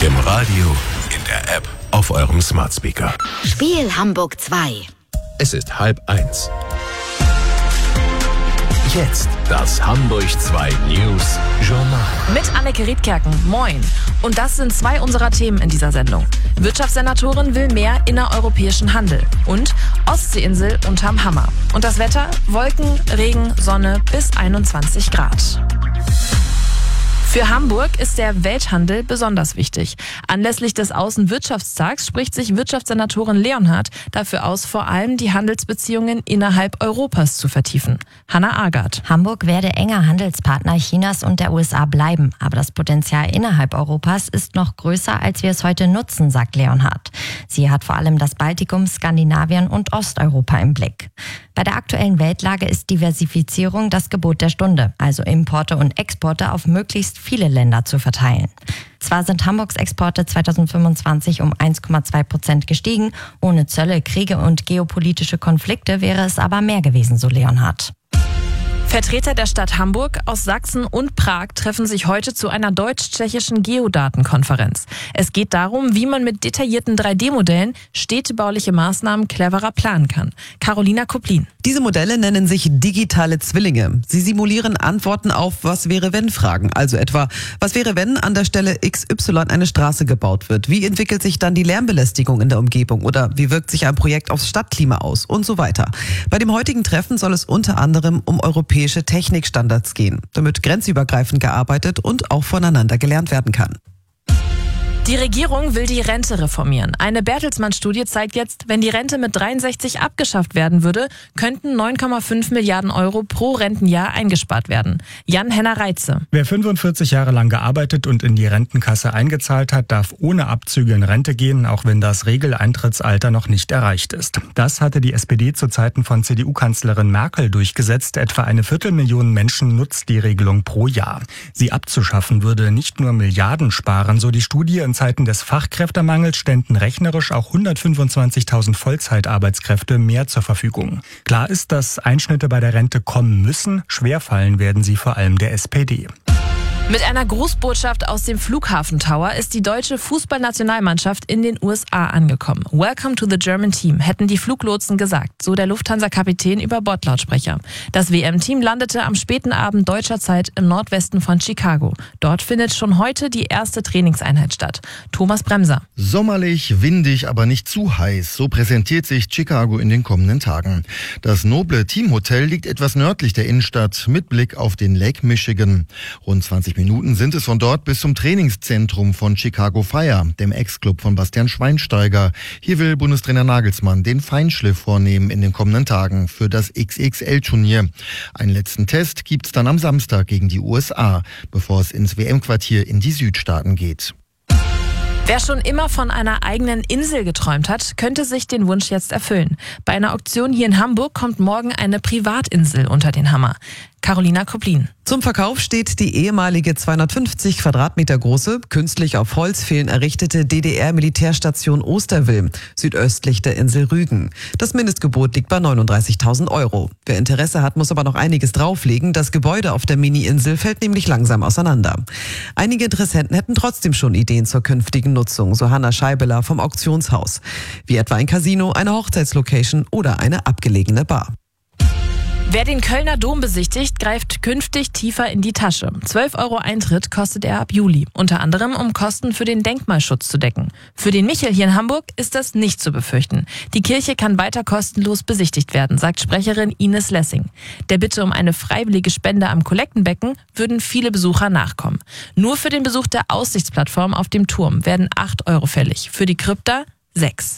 Im Radio, in der App, auf eurem Smart Speaker. Spiel Hamburg 2. Es ist 12:30. Jetzt das Hamburg 2 News Journal. Mit Anneke Riedkerken. Moin. Und das sind zwei unserer Themen in dieser Sendung. Wirtschaftssenatorin will mehr innereuropäischen Handel. Und Ostseeinsel unterm Hammer. Und das Wetter? Wolken, Regen, Sonne bis 21 Grad. Für Hamburg ist der Welthandel besonders wichtig. Anlässlich des Außenwirtschaftstags spricht sich Wirtschaftssenatorin Leonhardt dafür aus, vor allem die Handelsbeziehungen innerhalb Europas zu vertiefen. Hannah Agard. Hamburg werde enger Handelspartner Chinas und der USA bleiben. Aber das Potenzial innerhalb Europas ist noch größer, als wir es heute nutzen, sagt Leonhardt. Sie hat vor allem das Baltikum, Skandinavien und Osteuropa im Blick. Bei der aktuellen Weltlage ist Diversifizierung das Gebot der Stunde, also Importe und Exporte auf möglichst viele Länder zu verteilen. Zwar sind Hamburgs Exporte 2025 um 1,2% gestiegen, ohne Zölle, Kriege und geopolitische Konflikte wäre es aber mehr gewesen, so Leonhardt. Vertreter der Stadt Hamburg aus Sachsen und Prag treffen sich heute zu einer deutsch-tschechischen Geodatenkonferenz. Es geht darum, wie man mit detaillierten 3D-Modellen städtebauliche Maßnahmen cleverer planen kann. Carolina Koplin. Diese Modelle nennen sich digitale Zwillinge. Sie simulieren Antworten auf Was-wäre-wenn-Fragen. Also etwa, was wäre, wenn an der Stelle XY eine Straße gebaut wird? Wie entwickelt sich dann die Lärmbelästigung in der Umgebung? Oder wie wirkt sich ein Projekt aufs Stadtklima aus? Und so weiter. Bei dem heutigen Treffen soll es unter anderem um europäische Technikstandards gehen, damit grenzübergreifend gearbeitet und auch voneinander gelernt werden kann. Die Regierung will die Rente reformieren. Eine Bertelsmann-Studie zeigt jetzt, wenn die Rente mit 63 abgeschafft werden würde, könnten 9,5 Milliarden Euro pro Rentenjahr eingespart werden. Jan-Henner Reitze. Wer 45 Jahre lang gearbeitet und in die Rentenkasse eingezahlt hat, darf ohne Abzüge in Rente gehen, auch wenn das Regeleintrittsalter noch nicht erreicht ist. Das hatte die SPD zu Zeiten von CDU-Kanzlerin Merkel durchgesetzt. Etwa 250.000 Menschen nutzt die Regelung pro Jahr. Sie abzuschaffen würde nicht nur Milliarden sparen, so die Studie. In Zeiten des Fachkräftemangels ständen rechnerisch auch 125.000 Vollzeitarbeitskräfte mehr zur Verfügung. Klar ist, dass Einschnitte bei der Rente kommen müssen. Schwerfallen werden sie vor allem der SPD. Mit einer Grußbotschaft aus dem Flughafen Tower ist die deutsche Fußballnationalmannschaft in den USA angekommen. Welcome to the German Team, hätten die Fluglotsen gesagt, so der Lufthansa-Kapitän über Bordlautsprecher. Das WM-Team landete am späten Abend deutscher Zeit im Nordwesten von Chicago. Dort findet schon heute die erste Trainingseinheit statt. Thomas Bremser. Sommerlich, windig, aber nicht zu heiß. So präsentiert sich Chicago in den kommenden Tagen. Das noble Teamhotel liegt etwas nördlich der Innenstadt mit Blick auf den Lake Michigan. Rund 20 Minuten sind es von dort bis zum Trainingszentrum von Chicago Fire, dem Ex-Club von Bastian Schweinsteiger. Hier will Bundestrainer Nagelsmann den Feinschliff vornehmen in den kommenden Tagen für das XXL-Turnier. Einen letzten Test gibt's dann am Samstag gegen die USA, bevor es ins WM-Quartier in die Südstaaten geht. Wer schon immer von einer eigenen Insel geträumt hat, könnte sich den Wunsch jetzt erfüllen. Bei einer Auktion hier in Hamburg kommt morgen eine Privatinsel unter den Hammer. Carolina Koplin. Zum Verkauf steht die ehemalige 250 Quadratmeter große, künstlich auf Holzpfählen errichtete DDR-Militärstation Osterwilm, südöstlich der Insel Rügen. Das Mindestgebot liegt bei 39.000 Euro. Wer Interesse hat, muss aber noch einiges drauflegen. Das Gebäude auf der Mini-Insel fällt nämlich langsam auseinander. Einige Interessenten hätten trotzdem schon Ideen zur künftigen Nutzung, so Hanna Scheibeler vom Auktionshaus. Wie etwa ein Casino, eine Hochzeitslocation oder eine abgelegene Bar. Wer den Kölner Dom besichtigt, greift künftig tiefer in die Tasche. 12 Euro Eintritt kostet er ab Juli. Unter anderem, um Kosten für den Denkmalschutz zu decken. Für den Michel hier in Hamburg ist das nicht zu befürchten. Die Kirche kann weiter kostenlos besichtigt werden, sagt Sprecherin Ines Lessing. Der Bitte um eine freiwillige Spende am Kollektenbecken würden viele Besucher nachkommen. Nur für den Besuch der Aussichtsplattform auf dem Turm werden 8 Euro fällig. Für die Krypta 6.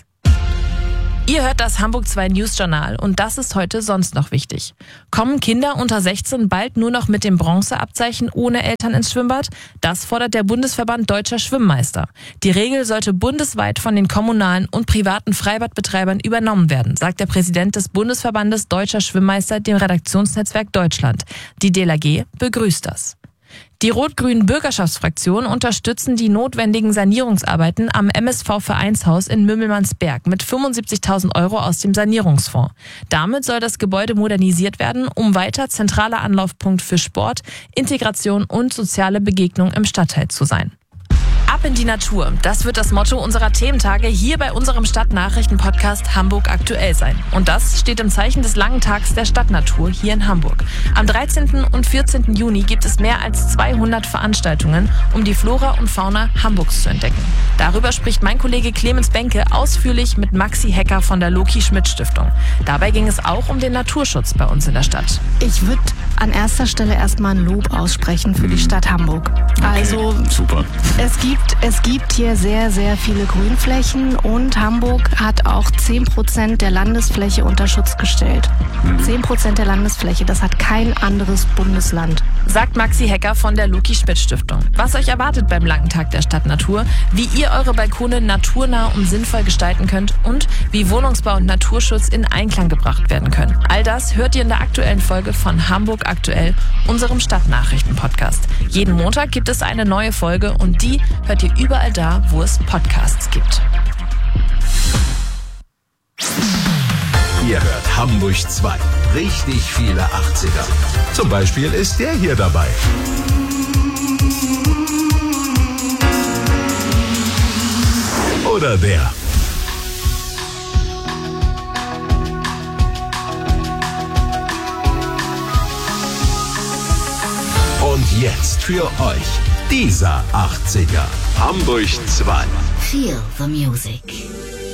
Ihr hört das Hamburg 2 News Journal und das ist heute sonst noch wichtig. Kommen Kinder unter 16 bald nur noch mit dem Bronzeabzeichen ohne Eltern ins Schwimmbad? Das fordert der Bundesverband Deutscher Schwimmmeister. Die Regel sollte bundesweit von den kommunalen und privaten Freibadbetreibern übernommen werden, sagt der Präsident des Bundesverbandes Deutscher Schwimmmeister dem Redaktionsnetzwerk Deutschland. Die DLRG begrüßt das. Die rot-grünen Bürgerschaftsfraktionen unterstützen die notwendigen Sanierungsarbeiten am MSV-Vereinshaus in Mümmelmannsberg mit 75.000 Euro aus dem Sanierungsfonds. Damit soll das Gebäude modernisiert werden, um weiter zentraler Anlaufpunkt für Sport, Integration und soziale Begegnung im Stadtteil zu sein. Ab in die Natur. Das wird das Motto unserer Thementage hier bei unserem Stadtnachrichten-Podcast Hamburg aktuell sein. Und das steht im Zeichen des langen Tags der Stadtnatur hier in Hamburg. Am 13. und 14. Juni gibt es mehr als 200 Veranstaltungen, um die Flora und Fauna Hamburgs zu entdecken. Darüber spricht mein Kollege Clemens Benke ausführlich mit Maxi Hecker von der Loki-Schmidt-Stiftung. Dabei ging es auch um den Naturschutz bei uns in der Stadt. Ich würde an erster Stelle erstmal ein Lob aussprechen für die Stadt Hamburg. Also super. Es gibt hier sehr, sehr viele Grünflächen und Hamburg hat auch 10% der Landesfläche unter Schutz gestellt. 10% der Landesfläche, das hat kein anderes Bundesland. Sagt Maxi Hecker von der Loki-Schmidt-Stiftung. Was euch erwartet beim langen Tag der Stadtnatur, wie ihr eure Balkone naturnah und sinnvoll gestalten könnt und wie Wohnungsbau und Naturschutz in Einklang gebracht werden können. All das hört ihr in der aktuellen Folge von Hamburg aktuell, unserem Stadtnachrichten-Podcast. Jeden Montag gibt es eine neue Folge und die hört ihr überall da, wo es Podcasts gibt. Ihr hört Hamburg 2. Richtig viele 80er. Zum Beispiel ist der hier dabei. Oder der. Und jetzt für euch dieser 80er. Hamburg 2. Feel the music.